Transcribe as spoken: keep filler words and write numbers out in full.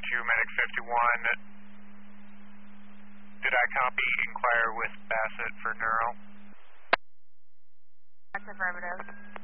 two, Medic fifty-one. Did I copy inquire with Bassett for neuro? That's affirmative.